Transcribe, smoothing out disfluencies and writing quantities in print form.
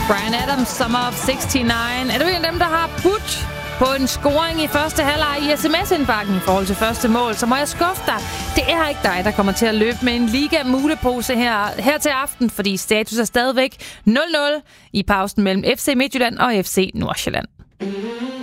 Bryan Adams, Summer of 69. Er du en af dem, der har put på en scoring i første halvleg i sms-indbakken i forhold til første mål, så må jeg skuffe dig. Det er ikke dig, der kommer til at løbe med en liga-mulepose her til aften, fordi status er stadigvæk 0-0 i pausen mellem FC Midtjylland og FC Nordsjælland.